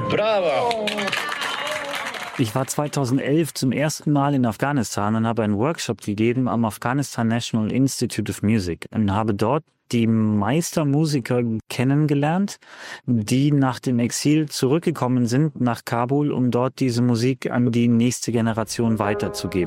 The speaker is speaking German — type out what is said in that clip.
Bravo! Ich war 2011 zum ersten Mal in Afghanistan und habe einen Workshop gegeben am Afghanistan National Institute of Music und habe dort die Meistermusiker kennengelernt, die nach dem Exil zurückgekommen sind nach Kabul, um dort diese Musik an die nächste Generation weiterzugeben.